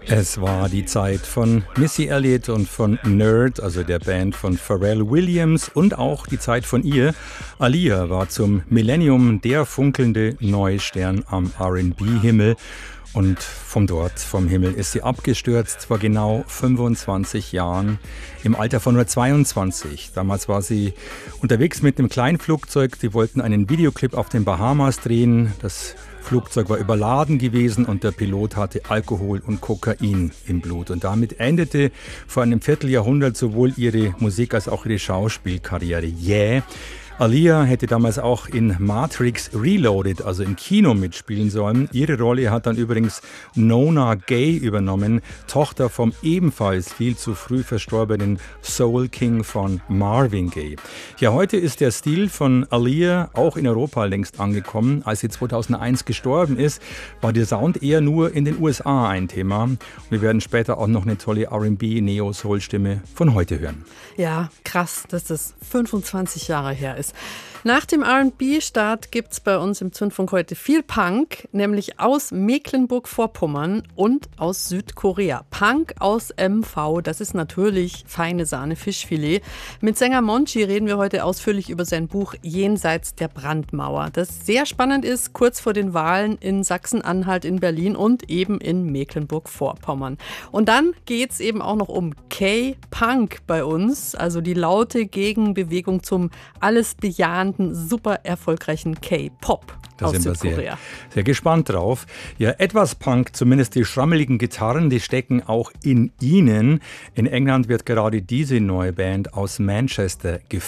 Es war die Zeit von Missy Elliott und von Nerd, also der Band von Pharrell Williams, und auch die Zeit von ihr. Aaliyah war zum Millennium der funkelnde neue Stern am R&B-Himmel. Und vom Himmel ist sie abgestürzt vor genau 25 Jahren, im Alter von nur 22. Damals war sie unterwegs mit einem kleinen Flugzeug. Die wollten einen Videoclip auf den Bahamas drehen. Das Flugzeug war überladen gewesen und der Pilot hatte Alkohol und Kokain im Blut. Und damit endete vor einem Vierteljahrhundert sowohl ihre Musik- als auch ihre Schauspielkarriere. Aaliyah hätte damals auch in Matrix Reloaded, also im Kino, mitspielen sollen. Ihre Rolle hat dann übrigens Nona Gay übernommen, Tochter vom ebenfalls viel zu früh verstorbenen Soul King von Marvin Gaye. Ja, heute ist der Stil von Aaliyah auch in Europa längst angekommen. Als sie 2001 gestorben ist, war der Sound eher nur in den USA ein Thema. Und wir werden später auch noch eine tolle R&B-Neo-Soul-Stimme von heute hören. Ja, krass, dass das 25 Jahre her ist. Nach dem R&B-Start gibt es bei uns im Zündfunk heute viel Punk, nämlich aus Mecklenburg-Vorpommern und aus Südkorea. Punk aus MV, das ist natürlich feine Sahne Fischfilet. Mit Sänger Monchi reden wir heute ausführlich über sein Buch Jenseits der Brandmauer, das sehr spannend ist, kurz vor den Wahlen in Sachsen-Anhalt, in Berlin und eben in Mecklenburg-Vorpommern. Und dann geht es eben auch noch um K-Punk bei uns, also die laute Gegenbewegung zum alles bejahenden, super erfolgreichen K-Pop aus Südkorea. Sehr gespannt drauf. Ja, etwas Punk, zumindest die schrammeligen Gitarren, die stecken auch in ihnen. In England wird gerade diese neue Band aus Manchester gefeiert.